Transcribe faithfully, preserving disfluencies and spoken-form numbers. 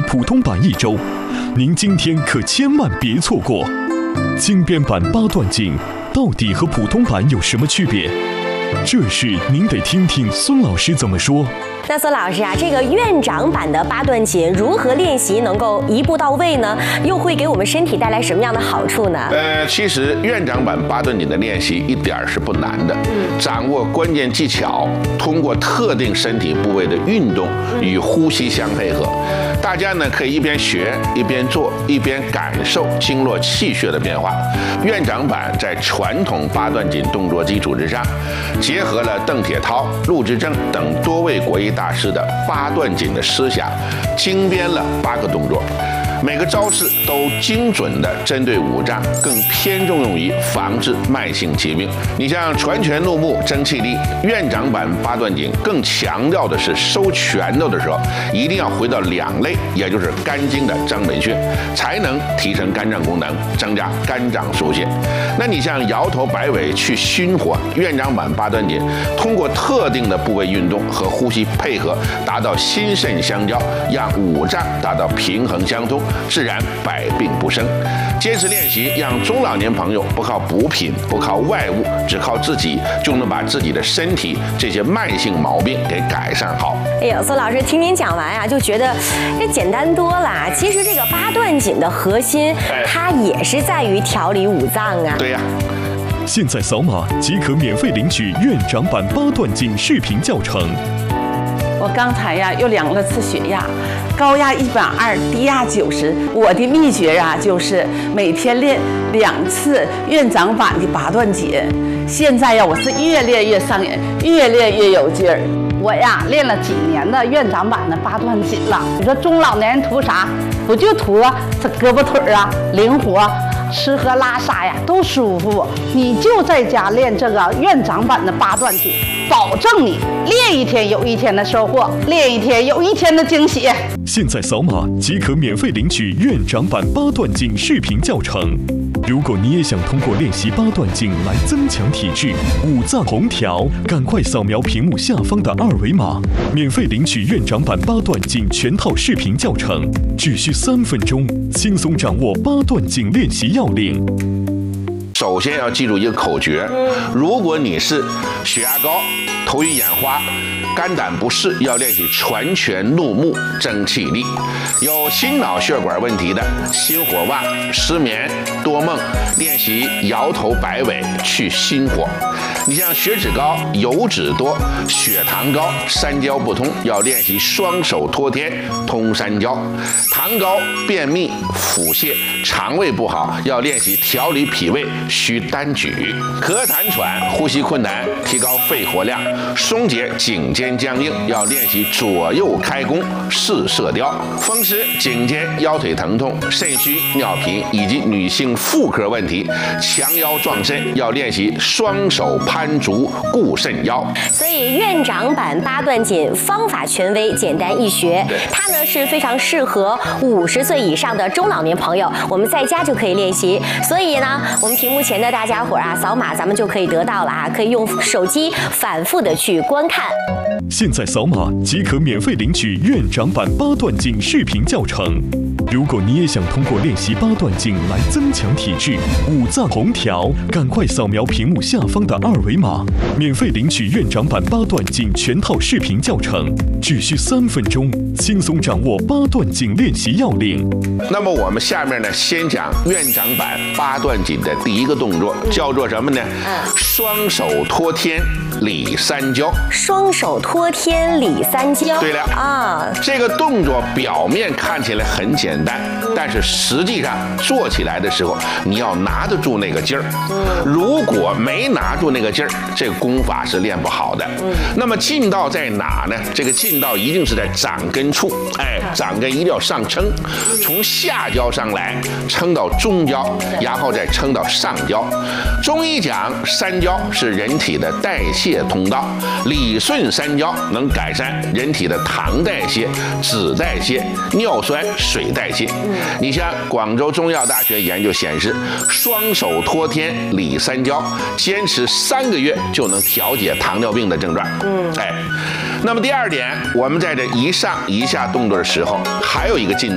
普通版一周，您今天可千万别错过。精编版八段锦到底和普通版有什么区别？这事您得听听孙老师怎么说。 那孙老师啊，这个院长版的八段锦如何练习能够一步到位呢？又会给我们身体带来什么样的好处呢？ 呃，其实院长版八段锦的练习一点儿是不难的，嗯、掌握关键技巧，通过特定身体部位的运动与呼吸相配合。大家呢可以一边学一边做，一边感受经络气血的变化。院长版在传统八段锦动作基础之上，结合了邓铁涛、陆之正等多位国医大师的八段锦的思想，精编了八个动作。每个招式都精准地针对五脏，更偏重用于防治慢性疾病。你像传拳入目、增气力，院长版八段锦更强调的是收拳头的时候，一定要回到两肋，也就是肝经的张门穴，才能提升肝脏功能，增加肝脏疏泄。那你像摇头摆尾去心火，院长版八段锦通过特定的部位运动和呼吸配合，达到心肾相交，让五脏达到平衡相通，自然百病不生。坚持练习，让中老年朋友不靠补品，不靠外物，只靠自己，就能把自己的身体这些慢性毛病给改善好。 哎呦，孙老师听您讲完啊，就觉得这简单多了。其实这个八段锦的核心，哎、它也是在于调理五脏啊。 对呀、啊。 现在扫码即可免费领取院长版八段锦视频教程。 我刚才呀又量了次血压，高压一百二，低压九十。我的秘诀啊，就是每天练两次院长版的八段锦。现在呀，我是越练越上瘾，越练越有劲儿。 我呀练了几年的院长版的八段锦了。你说中老年人图啥？不就图这胳膊腿啊灵活，吃喝拉撒呀都舒服。你就在家练这个院长版的八段锦，保证你练一天有一天的收获，练一天有一天的惊喜。 现在扫码即可免费领取院长版八段锦视频教程。如果你也想通过练习八段锦来增强体质、五脏同调，赶快扫描屏幕下方的二维码，免费领取院长版八段锦全套视频教程，只需三分钟，轻松掌握八段锦练习要领。 首先要记住一个口诀，如果你是血压高、头晕眼花、肝胆不适，要练习传拳入目增气力；有心脑血管问题的，心火旺、失眠、多梦，练习摇头摆尾去心火。你像血脂高、油脂多、血糖高、三焦不通，要练习双手托天通三焦；糖高、便秘、腹泻、肠胃不好，要练习调理脾胃需单举；咳痰喘、呼吸困难，提高肺活量；松解颈肩僵硬，要练习左右开弓试射雕；风湿、颈肩、腰腿疼痛、肾虚、尿频以及女性妇科问题，强腰壮肾，要练习双手攀足固肾腰。 所以院长版八段锦方法权威，简单易学，它呢是非常适合五十岁以上的中老年朋友，我们在家就可以练习。所以呢，我们屏幕前的大家伙啊，扫码咱们就可以得到了啊，可以用手机反复的去观看。 现在扫码即可免费领取院长版八段锦视频教程。如果你也想通过练习八段锦来增强体质、五脏同调，赶快扫描屏幕下方的二维码，免费领取院长版八段锦全套视频教程，只需三分钟，轻松掌握八段锦练习要领。 那么我们下面呢，先讲院长版八段锦的第一个动作，叫做什么呢？双手托天理三焦。 双手托天理三焦。对了啊， 这个动作表面看起来很简单，但是实际上做起来的时候，你要拿得住那个劲儿。如果没拿住那个劲儿，这个功法是练不好的。那么劲道在哪呢？这个劲道一定是在掌根处，哎，掌根一定要上撑，从下焦上来，撑到中焦，然后再撑到上焦。中医讲三焦是人体的代谢通道，理顺三焦能改善人体的糖代谢、脂代谢、尿酸、水代谢。你像广州中药大学研究显示，双手托天理三焦，坚持三个月就能调节糖尿病的症状。嗯，哎，那么第二点，我们在这一上一下动作的时候，还有一个劲